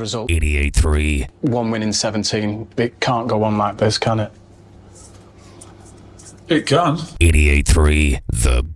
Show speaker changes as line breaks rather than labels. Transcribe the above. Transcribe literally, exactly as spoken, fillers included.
result.
eighty-eight three.
One win in seventeen. It can't go on like this, can it?
It can.
eighty-eight three. The